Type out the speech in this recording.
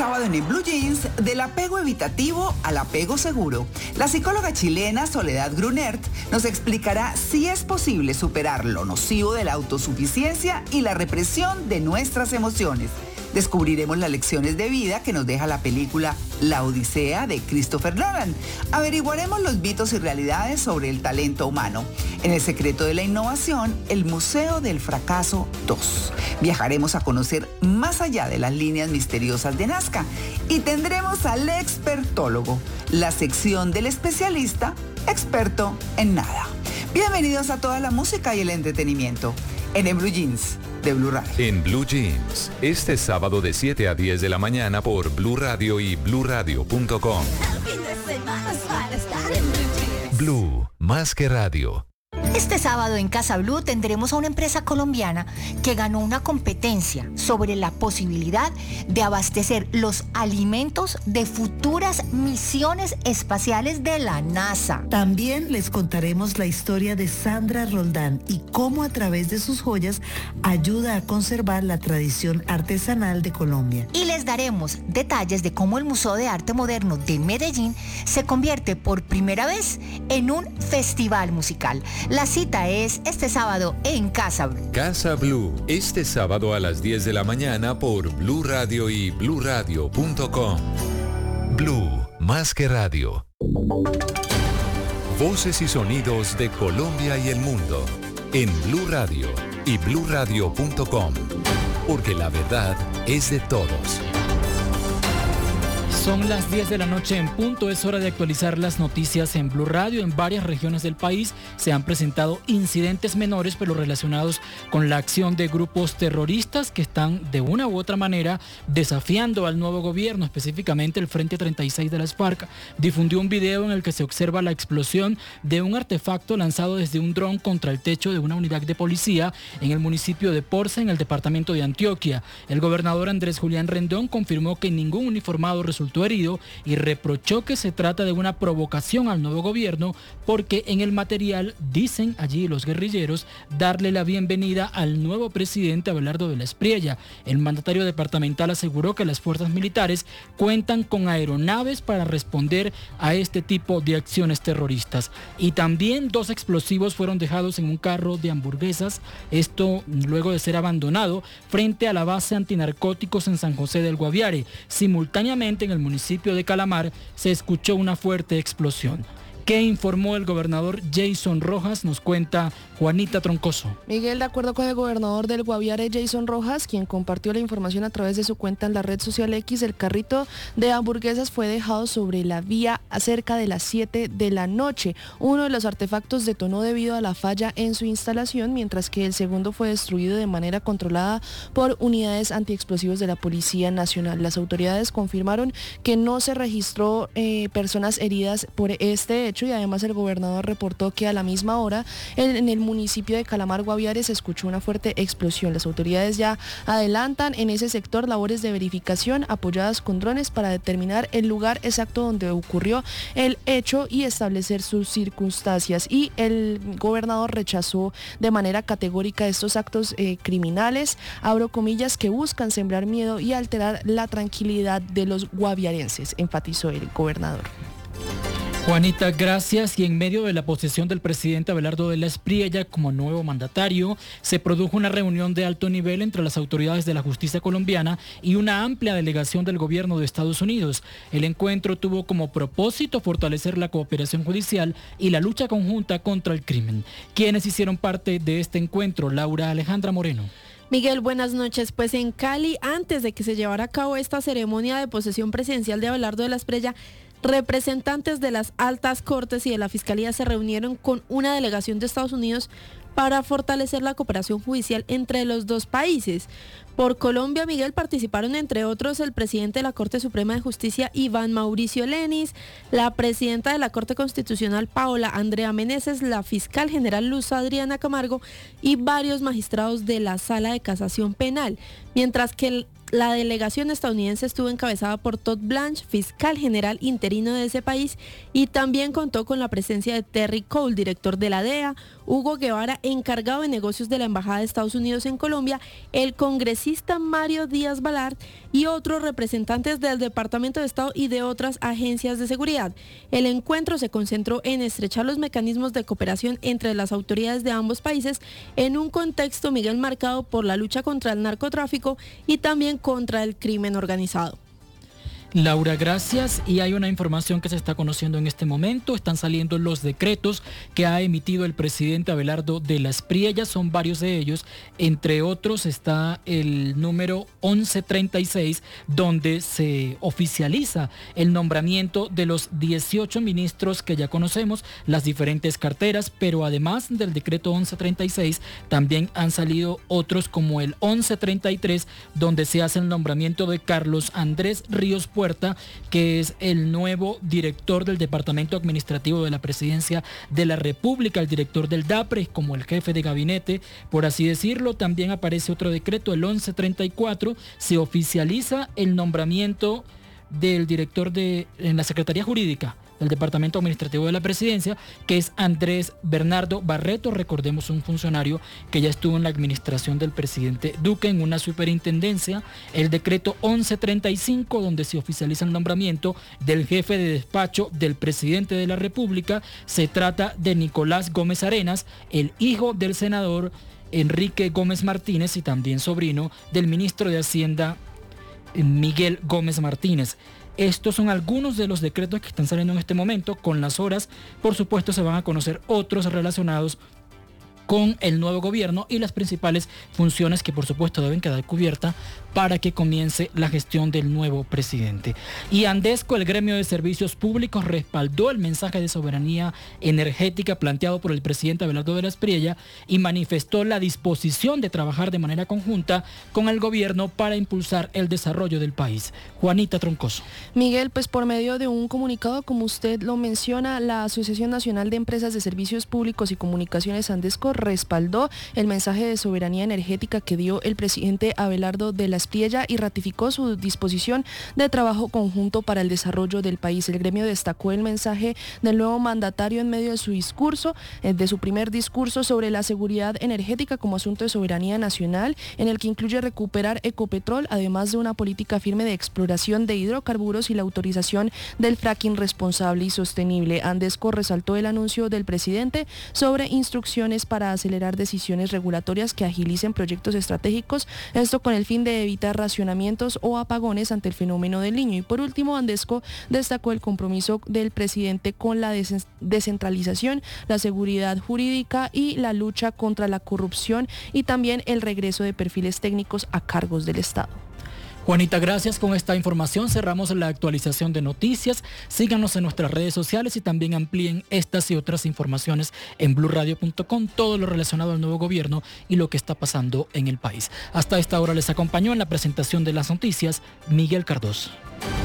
sábado en Blue Jeans, del apego evitativo al apego seguro. La psicóloga chilena Soledad Grunert nos explicará si es posible superar lo nocivo de la autosuficiencia y la represión de nuestras emociones. Descubriremos las lecciones de vida que nos deja la película La Odisea de Christopher Nolan. Averiguaremos los mitos y realidades sobre el talento humano. En El secreto de la innovación, el Museo del Fracaso 2. Viajaremos a conocer más allá de las líneas misteriosas de Nazca y tendremos al expertólogo, la sección del especialista experto en nada. Bienvenidos a toda la música y el entretenimiento en Blue Jeans de Blue Radio. En Blue Jeans, este sábado de 7 a 10 de la mañana por Blue Radio y bluradio.com. Blue, más que radio. Este sábado en Casa Blue tendremos a una empresa colombiana que ganó una competencia sobre la posibilidad de abastecer los alimentos de futuras misiones espaciales de la NASA. También les contaremos la historia de Sandra Roldán y cómo a través de sus joyas ayuda a conservar la tradición artesanal de Colombia. Y les daremos detalles de cómo el Museo de Arte Moderno de Medellín se convierte por primera vez en un festival musical. La cita es este sábado en Casa Blue. Casa Blue, este sábado a las 10 de la mañana por Blue Radio y bluradio.com. Blue, más que radio. Voces y sonidos de Colombia y el mundo en Blue Radio y bluradio.com. Porque la verdad es de todos. Son las 10 de la noche en punto, es hora de actualizar las noticias en Blue Radio. En varias regiones del país se han presentado incidentes menores, pero relacionados con la acción de grupos terroristas que están de una u otra manera desafiando al nuevo gobierno. Específicamente el Frente 36 de las FARC difundió un video en el que se observa la explosión de un artefacto lanzado desde un dron contra el techo de una unidad de policía en el municipio de Porce, en el departamento de Antioquia. El gobernador Andrés Julián Rendón confirmó que ningún uniformado resultó herido y reprochó que se trata de una provocación al nuevo gobierno porque en el material dicen allí los guerrilleros darle la bienvenida al nuevo presidente Abelardo de la Espriella. El mandatario departamental aseguró que las fuerzas militares cuentan con aeronaves para responder a este tipo de acciones terroristas. Y también 2 explosivos fueron dejados en un carro de hamburguesas, esto luego de ser abandonado frente a la base antinarcóticos en San José del Guaviare. Simultáneamente en el municipio de Calamar se escuchó una fuerte explosión. ¿Qué informó el gobernador Jason Rojas? Nos cuenta Juanita Troncoso. Miguel, de acuerdo con el gobernador del Guaviare, Jason Rojas, quien compartió la información a través de su cuenta en la red social X, el carrito de hamburguesas fue dejado sobre la vía cerca de las 7 de la noche. Uno de los artefactos detonó debido a la falla en su instalación, mientras que el segundo fue destruido de manera controlada por unidades antiexplosivos de la Policía Nacional. Las autoridades confirmaron que no se registró personas heridas por este hecho, y además el gobernador reportó que a la misma hora en el municipio de Calamar, Guaviare, se escuchó una fuerte explosión. Las autoridades ya adelantan en ese sector labores de verificación apoyadas con drones para determinar el lugar exacto donde ocurrió el hecho y establecer sus circunstancias. Y el gobernador rechazó de manera categórica estos actos criminales, abro comillas, que buscan sembrar miedo y alterar la tranquilidad de los guaviarenses, enfatizó el gobernador. Juanita, gracias. Y en medio de la posesión del presidente Abelardo de la Espriella como nuevo mandatario, se produjo una reunión de alto nivel entre las autoridades de la justicia colombiana y una amplia delegación del gobierno de Estados Unidos. El encuentro tuvo como propósito fortalecer la cooperación judicial y la lucha conjunta contra el crimen. ¿Quiénes hicieron parte de este encuentro? Laura Alejandra Moreno. Miguel, buenas noches. Pues en Cali, antes de que se llevara a cabo esta ceremonia de posesión presidencial de Abelardo de la Espriella, representantes de las altas cortes y de la fiscalía se reunieron con una delegación de Estados Unidos para fortalecer la cooperación judicial entre los dos países. Por Colombia, Miguel, participaron entre otros el presidente de la Corte Suprema de Justicia, Iván Mauricio Lenis, la presidenta de la Corte Constitucional, Paola Andrea Meneses, la fiscal general Luz Adriana Camargo y varios magistrados de la Sala de Casación Penal, mientras que La delegación estadounidense estuvo encabezada por Todd Blanche, fiscal general interino de ese país, y también contó con la presencia de Terry Cole, director de la DEA, Hugo Guevara, encargado de negocios de la Embajada de Estados Unidos en Colombia, el congresista Mario Díaz Balart y otros representantes del Departamento de Estado y de otras agencias de seguridad. El encuentro se concentró en estrechar los mecanismos de cooperación entre las autoridades de ambos países en un contexto, Miguel, marcado por la lucha contra el narcotráfico y también contra el crimen organizado. Laura, gracias. Y hay una información que se está conociendo en este momento. Están saliendo los decretos que ha emitido el presidente Abelardo de la Espriella. Son varios de ellos. Entre otros está el número 1136, donde se oficializa el nombramiento de los 18 ministros que ya conocemos, las diferentes carteras, pero además del decreto 1136, también han salido otros como el 1133, donde se hace el nombramiento de Carlos Andrés Ríos Puerta, que es el nuevo director del Departamento Administrativo de la Presidencia de la República, el director del DAPRE, como el jefe de gabinete, por así decirlo. También aparece otro decreto, el 1134, se oficializa el nombramiento del director en la Secretaría Jurídica del Departamento Administrativo de la Presidencia, que es Andrés Bernardo Barreto, recordemos, un funcionario que ya estuvo en la administración del presidente Duque en una superintendencia. El decreto 1135, donde se oficializa el nombramiento del jefe de despacho del presidente de la República. Se trata de Nicolás Gómez Arenas, el hijo del senador Enrique Gómez Martínez y también sobrino del ministro de Hacienda Miguel Gómez Martínez. Estos son algunos de los decretos que están saliendo en este momento. Con las horas, por supuesto, se van a conocer otros relacionados con el nuevo gobierno y las principales funciones que por supuesto deben quedar cubiertas para que comience la gestión del nuevo presidente. Y Andesco, el gremio de servicios públicos, respaldó el mensaje de soberanía energética planteado por el presidente Abelardo de la Espriella y manifestó la disposición de trabajar de manera conjunta con el gobierno para impulsar el desarrollo del país. Juanita Troncoso. Miguel, pues por medio de un comunicado, como usted lo menciona, la Asociación Nacional de Empresas de Servicios Públicos y Comunicaciones, Andesco, respaldó el mensaje de soberanía energética que dio el presidente Abelardo de la Espriella y ratificó su disposición de trabajo conjunto para el desarrollo del país. El gremio destacó el mensaje del nuevo mandatario en medio de su discurso, de su primer discurso sobre la seguridad energética como asunto de soberanía nacional, en el que incluye recuperar Ecopetrol, además de una política firme de exploración de hidrocarburos y la autorización del fracking responsable y sostenible. Andesco resaltó el anuncio del presidente sobre instrucciones para acelerar decisiones regulatorias que agilicen proyectos estratégicos, esto con el fin de evitar racionamientos o apagones ante el fenómeno del Niño. Y por último, Andesco destacó el compromiso del presidente con la descentralización, la seguridad jurídica y la lucha contra la corrupción y también el regreso de perfiles técnicos a cargos del Estado. Juanita, gracias. Con esta información cerramos la actualización de noticias. Síganos en nuestras redes sociales y también amplíen estas y otras informaciones en blurradio.com, todo lo relacionado al nuevo gobierno y lo que está pasando en el país. Hasta esta hora les acompañó en la presentación de las noticias Miguel Cardoso.